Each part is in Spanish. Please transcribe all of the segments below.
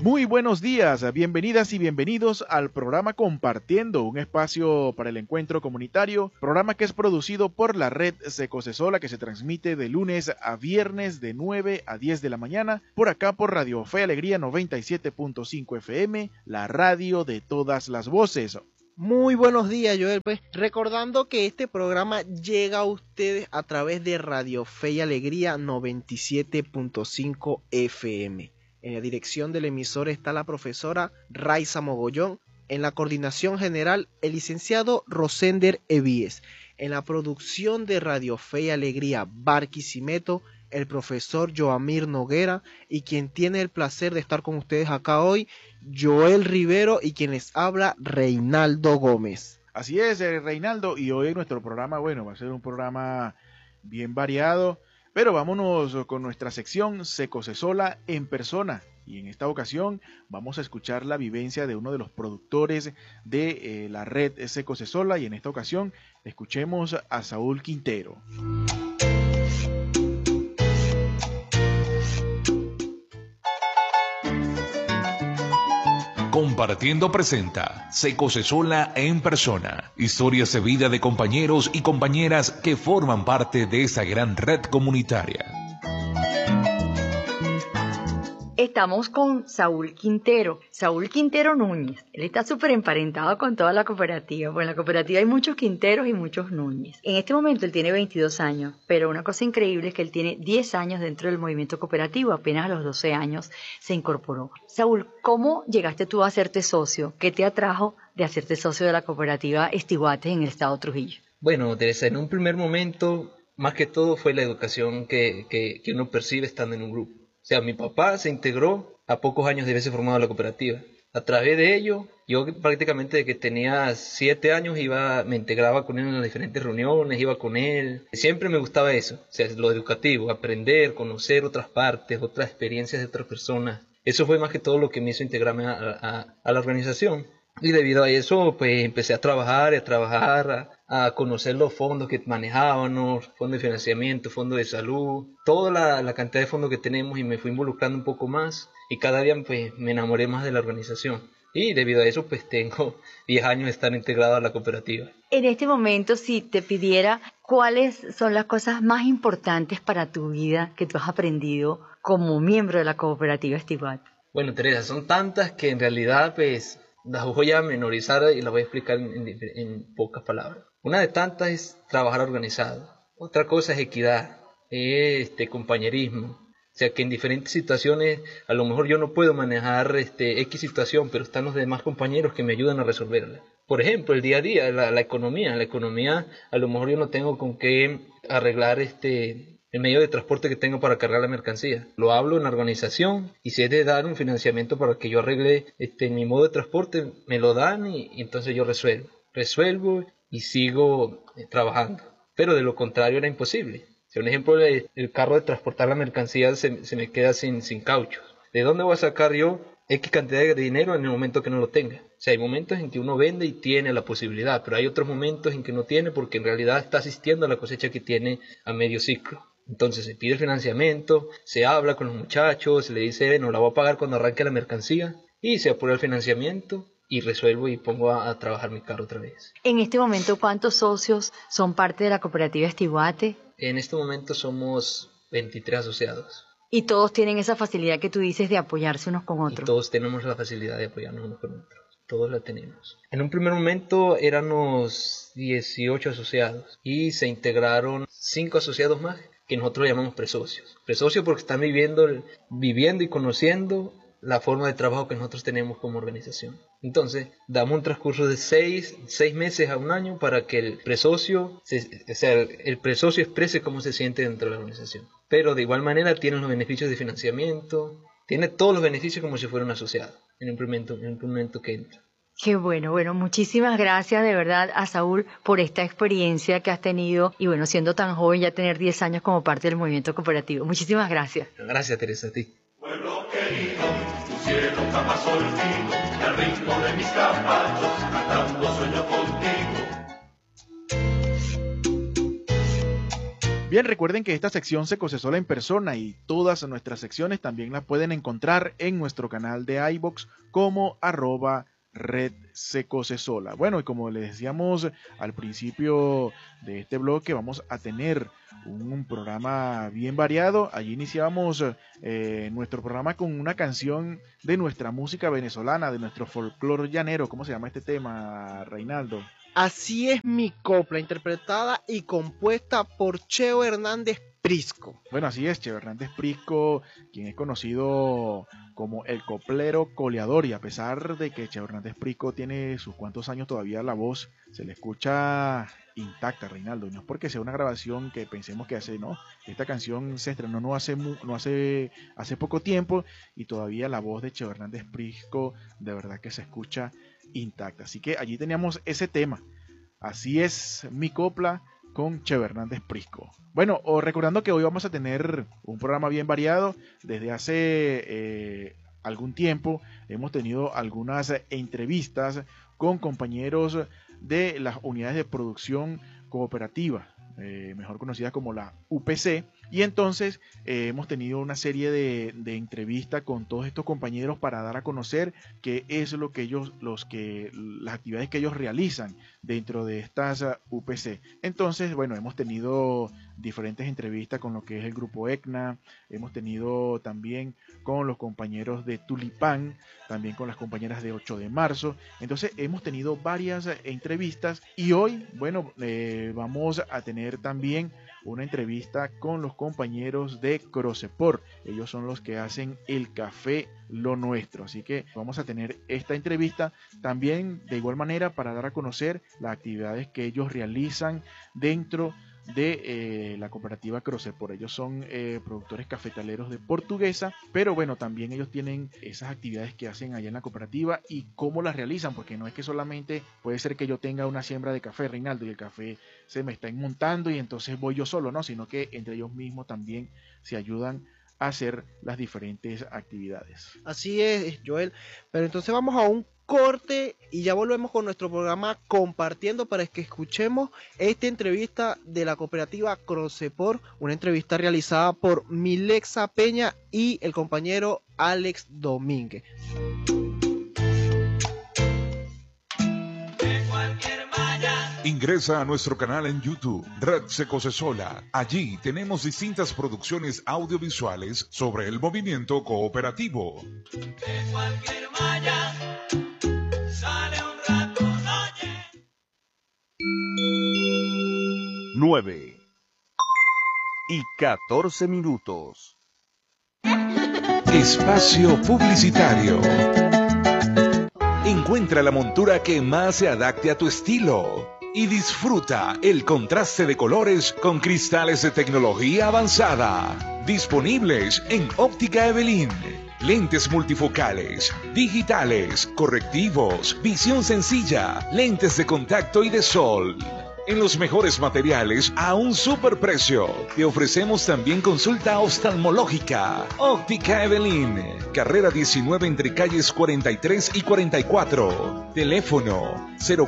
Muy buenos días, bienvenidas y bienvenidos al programa Compartiendo, un espacio para el encuentro comunitario, programa que es producido por la red Secosesola, que se transmite de lunes a viernes de 9 a 10 de la mañana, por acá por Radio Fe y Alegría 97.5 FM, la radio de todas las voces. Muy buenos días, Joel. Pues recordando que este programa llega a ustedes a través de Radio Fe y Alegría 97.5 FM. En la dirección del emisor está la profesora Raiza Mogollón. En la coordinación general, el licenciado Rosender Evíes. En la producción de Radio Fe y Alegría Barquisimeto, el profesor Joamir Noguera, y quien tiene el placer de estar con ustedes acá hoy, Joel Rivero, y quien les habla, Reinaldo Gómez. Así es, Reinaldo, y hoy nuestro programa, va a ser un programa bien variado, pero vámonos con nuestra sección Secosesola en persona. Y en esta ocasión vamos a escuchar la vivencia de uno de los productores de la red Secosesola, y en esta ocasión escuchemos a Saúl Quintero. Compartiendo presenta Secosesola en persona. Historias de vida de compañeros y compañeras que forman parte de esa gran red comunitaria. Estamos con Saúl Quintero Núñez. Él está súper emparentado con toda la cooperativa. Bueno, en la cooperativa hay muchos Quinteros y muchos Núñez. En este momento él tiene 22 años, pero una cosa increíble es que él tiene 10 años dentro del movimiento cooperativo. Apenas a los 12 años se incorporó. Saúl, ¿cómo llegaste tú a hacerte socio? ¿Qué te atrajo de hacerte socio de la cooperativa Estiguates en el estado Trujillo? Bueno, Teresa, en un primer momento, más que todo fue la educación que uno percibe estando en un grupo. O sea, mi papá se integró a pocos años de haberse formado la cooperativa. A través de ello, yo prácticamente desde que tenía 7 años me integraba con él en las diferentes reuniones, iba con él. Siempre me gustaba eso, o sea, lo educativo, aprender, conocer otras partes, otras experiencias de otras personas. Eso fue más que todo lo que me hizo integrarme a la organización. Y debido a eso, pues empecé a trabajar, a conocer los fondos que manejábamos, fondos de financiamiento, fondos de salud, toda la cantidad de fondos que tenemos, y me fui involucrando un poco más, y cada día pues me enamoré más de la organización. Y debido a eso, pues tengo 10 años de estar integrado a la cooperativa. En este momento, si te pidiera, ¿cuáles son las cosas más importantes para tu vida que tú has aprendido como miembro de la cooperativa Estiguates? Bueno, Teresa, son tantas que en realidad pues las voy a menorizar y las voy a explicar en pocas palabras. Una de tantas es trabajar organizado. Otra cosa es equidad, compañerismo. O sea, que en diferentes situaciones, a lo mejor yo no puedo manejar X situación, pero están los demás compañeros que me ayudan a resolverla. Por ejemplo, el día a día, la economía. La economía, a lo mejor yo no tengo con qué arreglar el medio de transporte que tengo para cargar la mercancía. Lo hablo en la organización, y si es de dar un financiamiento para que yo arregle mi modo de transporte, me lo dan, y entonces yo resuelvo y sigo trabajando. Pero de lo contrario era imposible. Si un ejemplo, el carro de transportar la mercancía se me queda sin cauchos. ¿De dónde voy a sacar yo X cantidad de dinero en el momento que no lo tenga? O sea, hay momentos en que uno vende y tiene la posibilidad, pero hay otros momentos en que no tiene, porque en realidad está asistiendo a la cosecha que tiene a medio ciclo. Entonces se pide el financiamiento, se habla con los muchachos, se le dice, no la voy a pagar cuando arranque la mercancía, y se apura el financiamiento, y resuelvo y pongo a trabajar mi carro otra vez. En este momento, ¿cuántos socios son parte de la cooperativa Estiguates? En este momento somos 23 asociados. Y todos tienen esa facilidad que tú dices de apoyarse unos con otros. Y todos tenemos la facilidad de apoyarnos unos con otros. Todos la tenemos. En un primer momento éramos 18 asociados y se integraron 5 asociados más que nosotros llamamos presocios. Presocios porque están viviendo y conociendo la forma de trabajo que nosotros tenemos como organización. Entonces, damos un transcurso de 6 meses a un año para que el presocio exprese cómo se siente dentro de la organización. Pero de igual manera tiene los beneficios de financiamiento, tiene todos los beneficios como si fuera un asociado en un momento que entra. Qué bueno, muchísimas gracias de verdad a Saúl por esta experiencia que has tenido y siendo tan joven ya tener 10 años como parte del movimiento cooperativo. Muchísimas gracias. Gracias, Teresa, a ti. Pueblo querido, tu cielo jamás olvido, y al ritmo de mis caballos, cantando sueño contigo. Bien, recuerden que esta sección se cosesola en persona y todas nuestras secciones también las pueden encontrar en nuestro canal de iVoox como @Red Secosesola. Bueno, y como les decíamos al principio de este bloque, vamos a tener un programa bien variado. Allí iniciábamos nuestro programa con una canción de nuestra música venezolana, de nuestro folclore llanero. ¿Cómo se llama este tema, Reinaldo? Así es mi copla, interpretada y compuesta por Cheo Hernández Prisco. Bueno, así es, Cheo Hernández Prisco, quien es conocido como el coplero coleador, y a pesar de que Cheo Hernández Prisco tiene sus cuantos años, todavía la voz se le escucha intacta, Reinaldo. No es porque sea una grabación que pensemos que hace, no. Esta canción se estrenó no hace poco tiempo y todavía la voz de Cheo Hernández Prisco de verdad que se escucha intacta. Así que allí teníamos ese tema. Así es mi copla con Cheo Hernández Prisco. Bueno, recordando que hoy vamos a tener un programa bien variado. Desde hace algún tiempo hemos tenido algunas entrevistas con compañeros de las unidades de producción cooperativa, mejor conocida como la UPC, y entonces hemos tenido una serie de entrevistas con todos estos compañeros para dar a conocer qué es lo que las actividades que ellos realizan dentro de estas UPC. Entonces, bueno, hemos tenido diferentes entrevistas con lo que es el grupo ECNA, hemos tenido también con los compañeros de Tulipán, también con las compañeras de 8 de marzo. Entonces hemos tenido varias entrevistas y hoy, bueno, vamos a tener también una entrevista con los compañeros de Crocepor. Ellos son los que hacen el café Lo Nuestro. Así que vamos a tener esta entrevista también de igual manera para dar a conocer las actividades que ellos realizan dentro de la cooperativa Crocepor. Ellos son productores cafetaleros de Portuguesa, pero bueno, también ellos tienen esas actividades que hacen allá en la cooperativa y cómo las realizan, porque no es que solamente puede ser que yo tenga una siembra de café, Reinaldo, y el café se me está montando y entonces voy yo solo, no, sino que entre ellos mismos también se ayudan a hacer las diferentes actividades. Así es, Joel. Pero entonces vamos a un corte y ya volvemos con nuestro programa Compartiendo para que escuchemos esta entrevista de la cooperativa Crocepor, una entrevista realizada por Milexa Peña y el compañero Alex Domínguez. Ingresa a nuestro canal en YouTube, Red Secosesola. Allí tenemos distintas producciones audiovisuales sobre el movimiento cooperativo. De cualquier malla sale un rato, oye. 9:14. Espacio publicitario. Encuentra la montura que más se adapte a tu estilo y disfruta el contraste de colores con cristales de tecnología avanzada. Disponibles en Óptica Evelyn. Lentes multifocales, digitales, correctivos, visión sencilla, lentes de contacto y de sol. En los mejores materiales a un superprecio. Te ofrecemos también consulta oftalmológica. Óptica Evelyn. Carrera 19 entre calles 43 y 44. Teléfono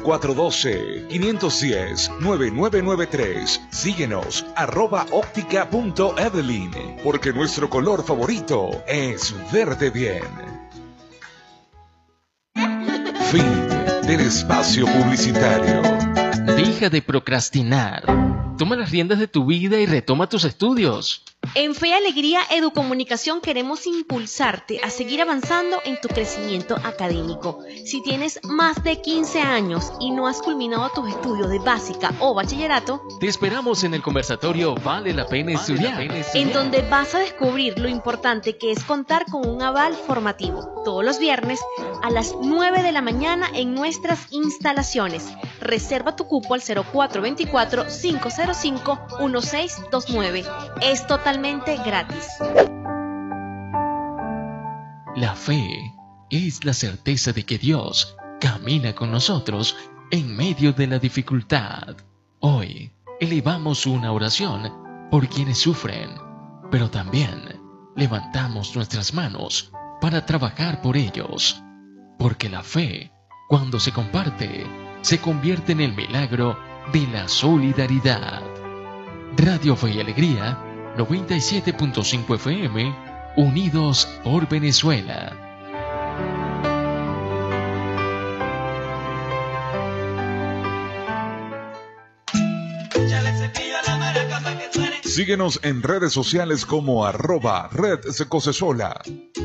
0412-510-9993. Síguenos @óptica.evelyn. Porque nuestro color favorito es verde bien. Fin del espacio publicitario. Deja de procrastinar. Toma las riendas de tu vida y retoma tus estudios. En Fe y Alegría Educomunicación queremos impulsarte a seguir avanzando en tu crecimiento académico. Si tienes más de 15 años y no has culminado tus estudios de básica o bachillerato, te esperamos en el conversatorio Vale la Pena Estudiar, en donde vas a descubrir lo importante que es contar con un aval formativo. Todos los viernes a las 9 de la mañana en nuestras instalaciones. Reserva tu cupo al 0424-505-1629. Es totalmente gratis. La fe es la certeza de que Dios camina con nosotros en medio de la dificultad. Hoy elevamos una oración por quienes sufren, pero también levantamos nuestras manos para trabajar por ellos, porque la fe, cuando se comparte, se convierte en el milagro de la solidaridad. Radio Fe y Alegría, 97.5 FM, unidos por Venezuela. Síguenos en redes sociales como @RedSecocesola.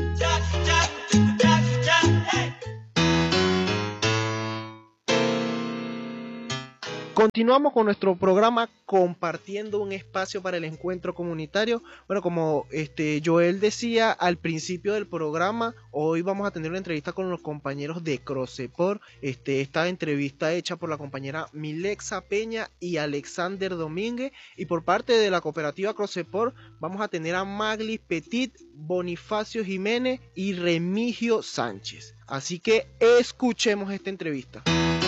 Continuamos con nuestro programa compartiendo un espacio para el encuentro comunitario. Bueno, como Joel decía al principio del programa, hoy vamos a tener una entrevista con los compañeros de Crocepor. Esta entrevista hecha por la compañera Milexa Peña y Alexander Domínguez, y por parte de la cooperativa Crocepor vamos a tener a Maglis Petit, Bonifacio Jiménez y Remigio Sánchez. Así que escuchemos esta entrevista.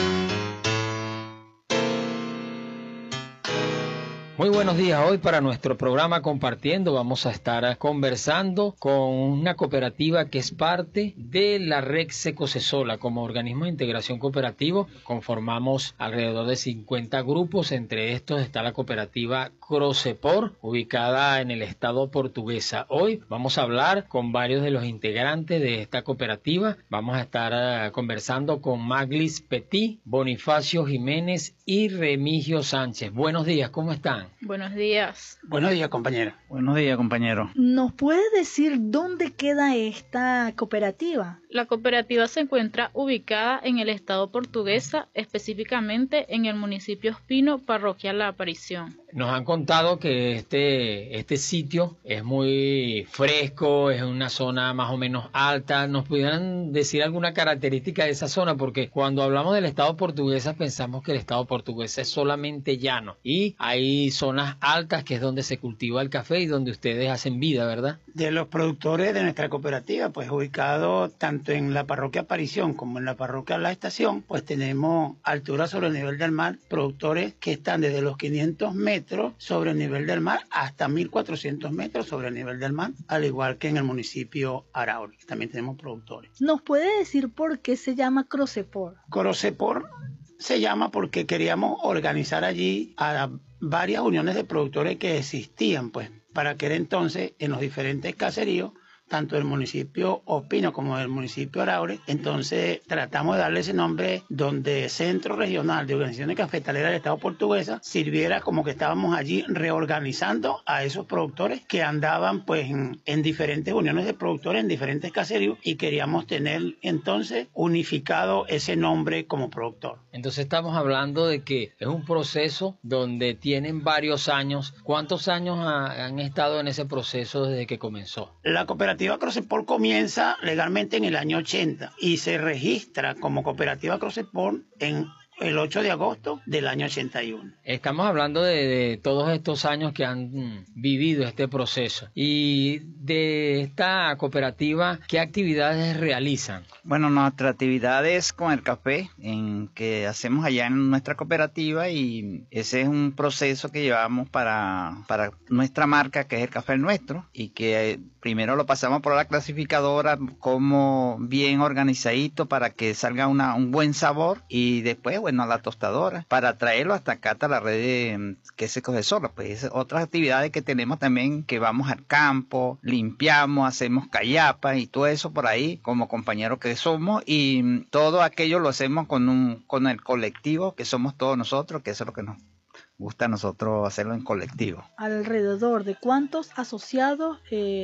Muy buenos días. Hoy para nuestro programa Compartiendo vamos a estar conversando con una cooperativa que es parte de la Red Secocesola. Como organismo de integración cooperativo conformamos alrededor de 50 grupos. Entre estos está la cooperativa Crocepor, ubicada en el estado Portuguesa. Hoy vamos a hablar con varios de los integrantes de esta cooperativa. Vamos a estar conversando con Maglis Petit, Bonifacio Jiménez y Remigio Sánchez. Buenos días, ¿cómo están? Buenos días. Buenos días, compañero. Buenos días, compañero. ¿Nos puede decir dónde queda esta cooperativa? La cooperativa se encuentra ubicada en el estado Portuguesa, específicamente en el municipio Espino, parroquia La Aparición. Nos han contado que este sitio es muy fresco, es una zona más o menos alta. ¿Nos pudieran decir alguna característica de esa zona? Porque cuando hablamos del estado Portuguesa pensamos que el estado Portuguesa es solamente llano y hay zonas altas que es donde se cultiva el café y donde ustedes hacen vida, ¿verdad? De los productores de nuestra cooperativa, pues ubicado tanto en la parroquia Aparición como en la parroquia La Estación, pues tenemos altura sobre el nivel del mar, productores que están desde los 500 metros sobre el nivel del mar hasta 1400 metros sobre el nivel del mar, al igual que en el municipio Arauri. También tenemos productores. ¿Nos puede decir por qué se llama Crocepor? Crocepor se llama porque queríamos organizar allí a varias uniones de productores que existían, pues, para aquel entonces en los diferentes caseríos, tanto del municipio Ospino como del municipio Araure. Entonces tratamos de darle ese nombre donde Centro Regional de Organizaciones Cafetaleras del Estado Portuguesa sirviera como que estábamos allí reorganizando a esos productores que andaban pues en diferentes uniones de productores, en diferentes caseríos, y queríamos tener entonces unificado ese nombre como productor. Entonces estamos hablando de que es un proceso donde tienen varios años. ¿Cuántos años han estado en ese proceso desde que comenzó? La cooperativa Crocepor comienza legalmente en el año 80 y se registra como cooperativa Crocepor en el 8 de agosto del año 81. Estamos hablando de todos estos años que han vivido este proceso. Y de esta cooperativa, ¿qué actividades realizan? Bueno, nuestra actividad es con el café que hacemos allá en nuestra cooperativa, y ese es un proceso que llevamos para nuestra marca, que es el café nuestro, y que primero lo pasamos por la clasificadora como bien organizadito para que salga un buen sabor, y después, bueno, a la tostadora para traerlo hasta acá, hasta la red que se coge sola. Pues otras actividades que tenemos también, que vamos al campo, limpiamos, hacemos callapas y todo eso por ahí como compañeros que somos, y todo aquello lo hacemos con el colectivo que somos todos nosotros, que eso es lo que nos gusta a nosotros, hacerlo en colectivo. ¿Alrededor de cuántos asociados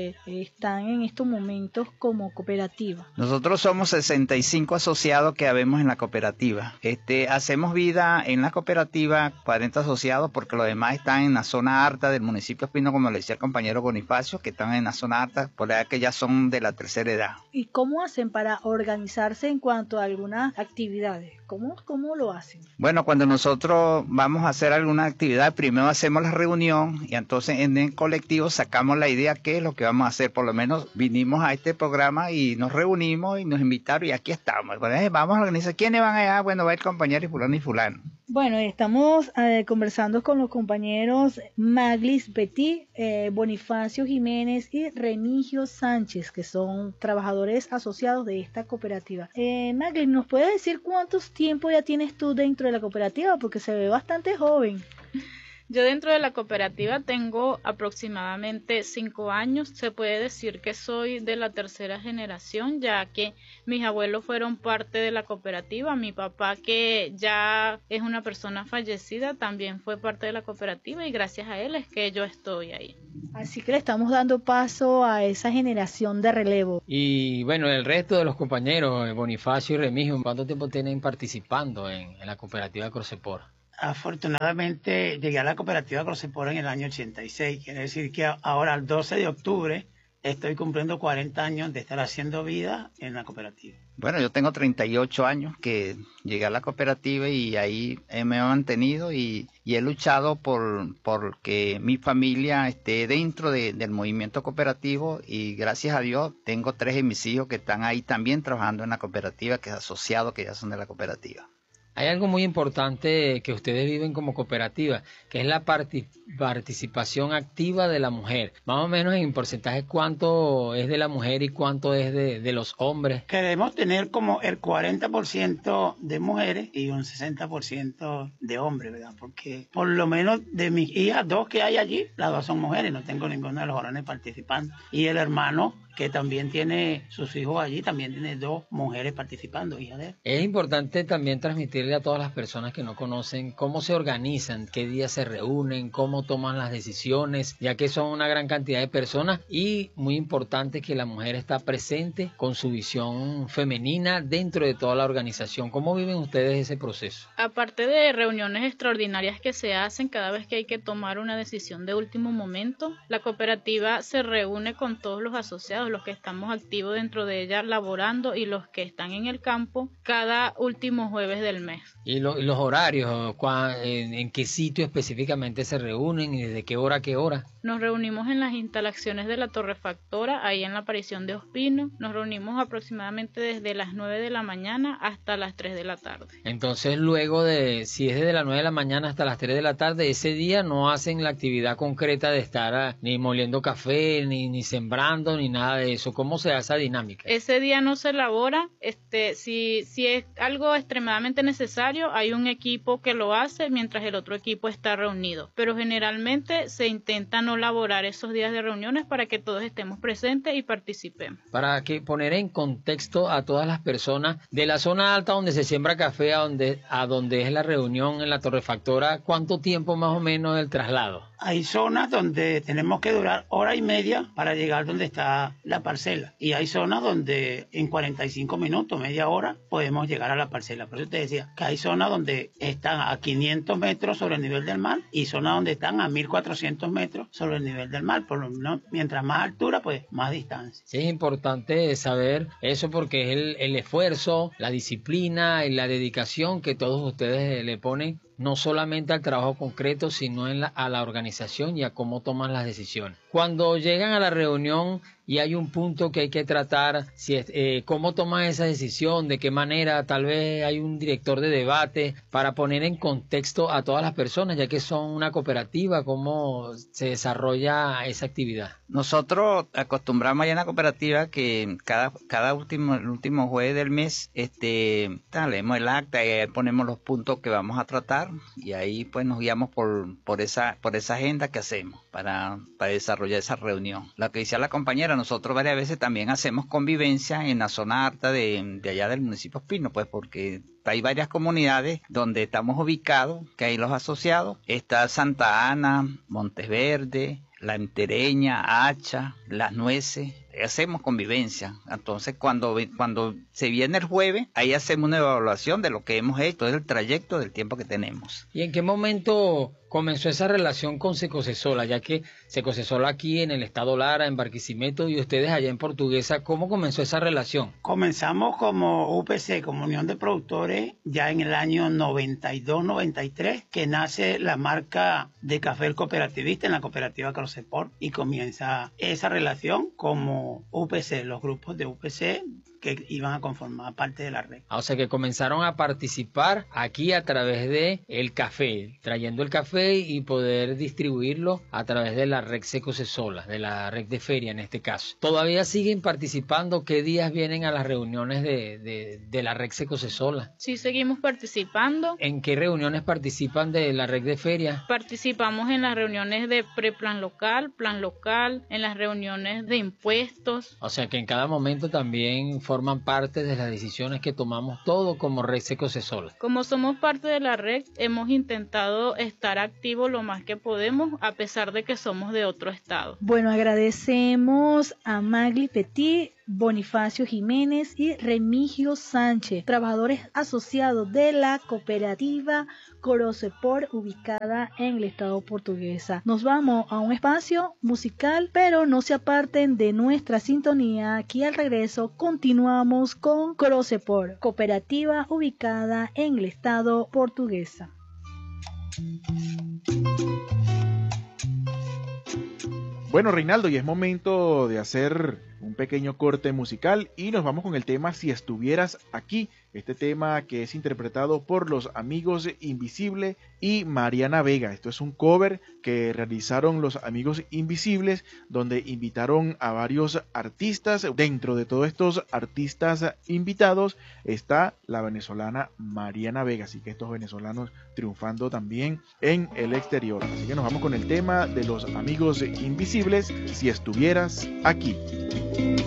están en estos momentos como cooperativa? Nosotros somos 65 asociados que habemos en la cooperativa. Hacemos vida en la cooperativa 40 asociados, porque los demás están en la zona alta del municipio Espino, como le decía el compañero Bonifacio, que están en la zona alta, por allá que ya son de la tercera edad. ¿Y cómo hacen para organizarse en cuanto a algunas actividades? ¿Cómo lo hacen? Bueno, cuando nosotros vamos a hacer alguna actividad, primero hacemos la reunión, y entonces en el colectivo sacamos la idea qué es lo que vamos a hacer. Por lo menos vinimos a este programa y nos reunimos y nos invitaron, y aquí estamos. Bueno, vamos a organizar. ¿Quiénes van allá? Bueno, va el compañero y fulano. Bueno, estamos conversando con los compañeros Maglis Petit, Bonifacio Jiménez y Remigio Sánchez, que son trabajadores asociados de esta cooperativa. Maglis, ¿nos puedes decir cuántos tiempo ya tienes tú dentro de la cooperativa? Porque se ve bastante joven. Yo dentro de la cooperativa tengo aproximadamente 5 años. Se puede decir que soy de la tercera generación, ya que mis abuelos fueron parte de la cooperativa. Mi papá, que ya es una persona fallecida, también fue parte de la cooperativa y gracias a él es que yo estoy ahí. Así que le estamos dando paso a esa generación de relevo. Y bueno, el resto de los compañeros, Bonifacio y Remigio, ¿cuánto tiempo tienen participando en la cooperativa Crocepor? Afortunadamente llegué a la cooperativa Crocepor en el año 86, quiere decir que ahora el 12 de octubre estoy cumpliendo 40 años de estar haciendo vida en la cooperativa. Bueno, yo tengo 38 años que llegué a la cooperativa y ahí me he mantenido y he luchado por que mi familia esté dentro del movimiento cooperativo y gracias a Dios tengo 3 de mis hijos que están ahí también trabajando en la cooperativa, que es asociados, que ya son de la cooperativa. Hay algo muy importante que ustedes viven como cooperativa, que es la participación activa de la mujer. Más o menos en porcentaje, ¿cuánto es de la mujer y cuánto es de los hombres? Queremos tener como el 40% de mujeres y un 60% de hombres, ¿verdad? Porque por lo menos de mis hijas, 2 que hay allí, las 2 son mujeres, no tengo ninguno de los varones participando. Y el hermano, que también tiene sus hijos allí, también tiene 2 mujeres participando, hija de él. Es importante también transmitirle a todas las personas que no conocen cómo se organizan, qué días se reúnen, cómo toman las decisiones, ya que son una gran cantidad de personas y muy importante que la mujer está presente con su visión femenina dentro de toda la organización. ¿Cómo viven ustedes ese proceso? Aparte de reuniones extraordinarias que se hacen cada vez que hay que tomar una decisión de último momento, la cooperativa se reúne con todos los asociados, los que estamos activos dentro de ella laborando y los que están en el campo cada último jueves del mes. ¿Y los horarios? ¿En qué sitio específicamente se reúnen y desde qué hora a qué hora? Nos reunimos en las instalaciones de la torrefactora, ahí en la aparición de Ospino. Nos reunimos aproximadamente desde las 9 de la mañana hasta las 3 de la tarde. Entonces luego si es desde las 9 de la mañana hasta las 3 de la tarde, ese día no hacen la actividad concreta de estar ni moliendo café, ni sembrando, ni nada de eso. ¿Cómo se hace esa dinámica? Ese día no se elabora. Si es algo extremadamente necesario, hay un equipo que lo hace mientras el otro equipo está reunido. Pero generalmente se intenta no elaborar esos días de reuniones para que todos estemos presentes y participemos. Para que poner en contexto a todas las personas de la zona alta donde se siembra café a donde es la reunión en la torrefactora, ¿cuánto tiempo más o menos el traslado? Hay zonas donde tenemos que durar 1:30 para llegar donde está la parcela. Y hay zonas donde en 45 minutos, media hora, podemos llegar a la parcela. Por eso te decía que hay zonas donde están a 500 metros sobre el nivel del mar y zonas donde están a 1400 metros sobre el nivel del mar. Por lo menos, mientras más altura, pues más distancia. Sí, es importante saber eso porque es el esfuerzo, la disciplina y la dedicación que todos ustedes le ponen no solamente al trabajo concreto, sino a la organización y a cómo toman las decisiones. Cuando llegan a la reunión y hay un punto que hay que tratar, cómo toman esa decisión, de qué manera, tal vez hay un director de debate para poner en contexto a todas las personas, ya que son una cooperativa, cómo se desarrolla esa actividad. Nosotros acostumbramos allá en la cooperativa que el último jueves del mes leemos el acta y ahí ponemos los puntos que vamos a tratar y ahí pues nos guiamos por esa agenda que hacemos para desarrollar esa reunión. Lo que decía la compañera, nosotros varias veces también hacemos convivencia en la zona alta de allá del municipio Ospino, pues porque hay varias comunidades donde estamos ubicados, que hay los asociados. Está Santa Ana, Monteverde, La Entereña, Hacha, Las Nueces. Hacemos convivencia. Entonces cuando se viene el jueves, ahí hacemos una evaluación de lo que hemos hecho, del trayecto del tiempo que tenemos. ¿Y en qué momento comenzó esa relación con Secocesola? Ya que Secocesola aquí en el estado Lara, en Barquisimeto, y ustedes allá en Portuguesa, ¿cómo comenzó esa relación? Comenzamos como UPC, como Unión de Productores, ya en el año 92-93, que nace la marca de café El Cooperativista en la cooperativa Crocepor, y comienza esa relación como UPC, los grupos de UPC que iban a conformar parte de la red. O sea que comenzaron a participar aquí a través de el café, trayendo el café y poder distribuirlo a través de la red Secocesola, de la red de feria en este caso. ¿Todavía siguen participando? ¿Qué días vienen a las reuniones de la red Secocesola? Sí, seguimos participando. ¿En qué reuniones participan de la red de feria? Participamos en las reuniones de preplan local, plan local, en las reuniones de impuestos. O sea que en cada momento también forman parte de las decisiones que tomamos todo como red Secocesola. Como somos parte de la red, hemos intentado estar activos lo más que podemos, a pesar de que somos de otro estado. Bueno, agradecemos a Maglis Petit, Bonifacio Jiménez y Remigio Sánchez, trabajadores asociados de la cooperativa Corosepor, ubicada en el estado portuguesa. Nos vamos a un espacio musical, pero no se aparten de nuestra sintonía. Aquí al regreso continuamos con Corosepor, cooperativa ubicada en el estado portuguesa. Bueno, Reinaldo, y es momento de hacer un pequeño corte musical y nos vamos con el tema Si estuvieras aquí, este tema que es interpretado por los Amigos Invisibles y Mariana Vega. Esto es un cover que realizaron los Amigos Invisibles, donde invitaron a varios artistas. Dentro de todos estos artistas invitados está la venezolana Mariana Vega, así que estos venezolanos triunfando también en el exterior. Así que nos vamos con el tema de los Amigos Invisibles, Si estuvieras aquí.